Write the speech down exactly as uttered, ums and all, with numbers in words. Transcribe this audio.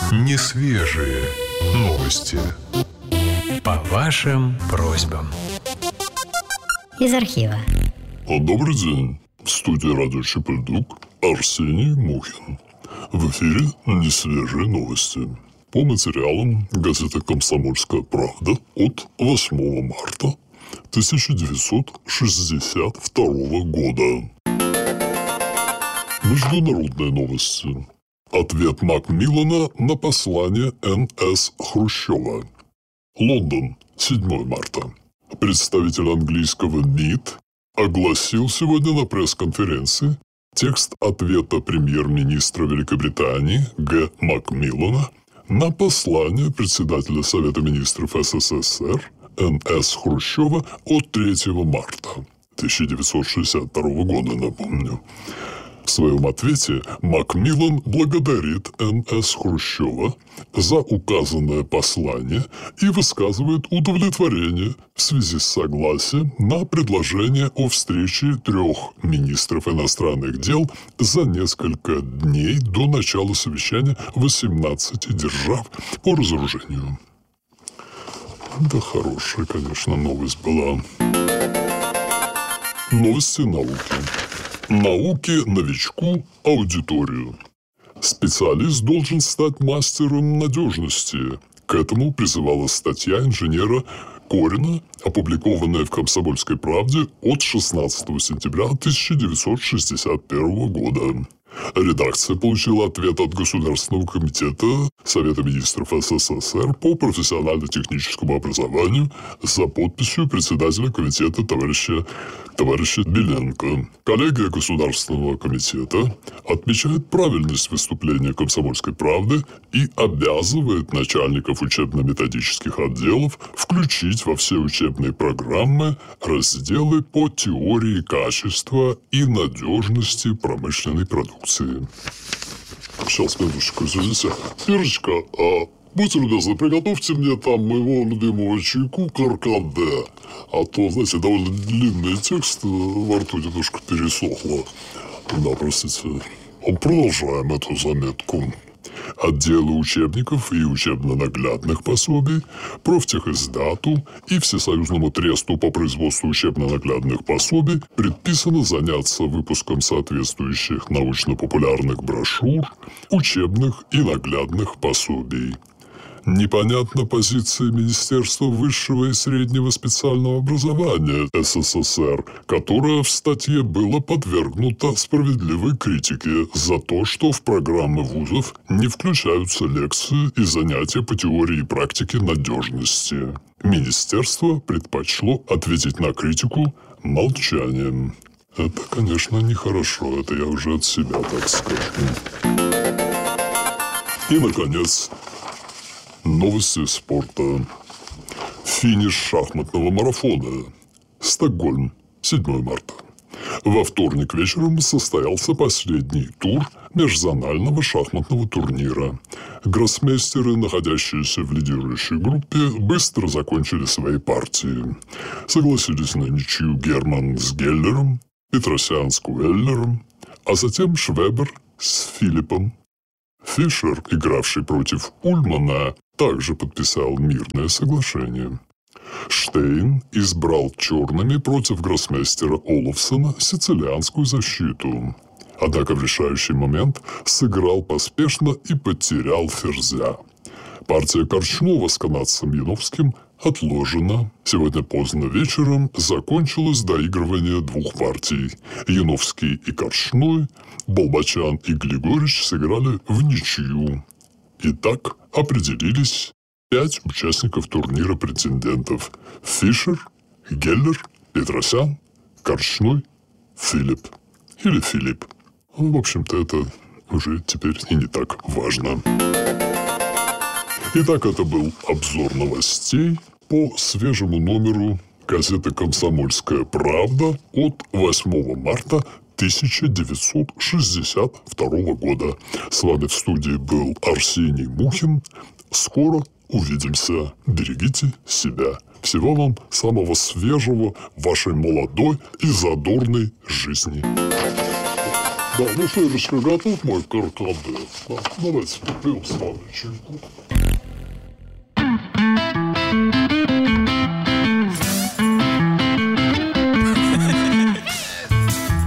Несвежие новости. По вашим просьбам. Из архива. Добрый день. В студии радио Чепельдук Арсений Мухин. В эфире несвежие новости. По материалам газеты «Комсомольская правда» от восьмого марта тысяча девятьсот шестьдесят второго года. Международные новости. Ответ Макмиллана на послание Н С Хрущева. Лондон, седьмого марта. Представитель английского МИД огласил сегодня на пресс-конференции текст ответа премьер-министра Великобритании Г. Макмиллана на послание председателя Совета министров С С С Р Н С Хрущева от третьего марта тысяча девятьсот шестьдесят второго года, напомню. В своем ответе Макмиллан благодарит Н С Хрущева за указанное послание и высказывает удовлетворение в связи с согласием на предложение о встрече трех министров иностранных дел за несколько дней до начала совещания восемнадцати держав по разоружению. Да, хорошая, конечно, новость была. Новости науки. Науке новичку аудиторию. Специалист должен стать мастером надежности. К этому призывала статья инженера Корина, опубликованная в «Комсомольской правде» от шестнадцатого сентября тысяча девятьсот шестьдесят первого года. Редакция получила ответ от Государственного комитета Совета министров С С С Р по профессионально-техническому образованию за подписью председателя комитета товарища, товарища Беленко. Коллегия Государственного комитета отмечает правильность выступления «Комсомольской правды» и обязывает начальников учебно-методических отделов включить во все учебные программы разделы по теории качества и надежности промышленной продукции. Сейчас, минуточку, извините. Ирочка, а, будьте любезны, приготовьте мне там моего любимого чайку каркаде. А то, знаете, довольно длинный текст во рту немножко пересохло. Да, простите. Продолжаем эту заметку. Отделы учебников и учебно-наглядных пособий, профтехиздату и Всесоюзному тресту по производству учебно-наглядных пособий предписано заняться выпуском соответствующих научно-популярных брошюр, учебных и наглядных пособий. Непонятна позиция Министерства высшего и среднего специального образования С С С Р, которая в статье была подвергнута справедливой критике за то, что в программы вузов не включаются лекции и занятия по теории и практике надежности. Министерство предпочло ответить на критику молчанием. Это, конечно, нехорошо, это я уже от себя так скажу. И, наконец, новости спорта. Финиш шахматного марафона. Стокгольм, седьмого марта. Во вторник вечером состоялся последний тур межзонального шахматного турнира. Гроссмейстеры, находящиеся в лидирующей группе, быстро закончили свои партии. Согласились на ничью Герман с Геллером, Петросян с Куэллером, а затем Швебер с Филиппом. Фишер, игравший против Ульмана, также подписал мирное соглашение. Штейн избрал черными против гроссмейстера Олафсона сицилианскую защиту. Однако в решающий момент сыграл поспешно и потерял ферзя. Партия Корчнова с канадцем Яновским отложена. Сегодня поздно вечером закончилось доигрывание двух партий. Яновский и Корчной, Болбачан и Григорич сыграли в ничью. Итак, определились пять участников турнира претендентов. Фишер, Геллер, Петросян, Корчной, Филипп. Или Филипп. В общем-то, это уже теперь и не так важно. Итак, это был обзор новостей по свежему номеру газеты «Комсомольская правда» от восьмого марта тысяча девятьсот шестьдесят второго года. С вами в студии был Арсений Мухин. Скоро увидимся. Берегите себя. Всего вам самого свежего в вашей молодой и задорной жизни. Да, ну что, Ирочка, готов мой каркаде? Да, давайте попьем с вами чайку.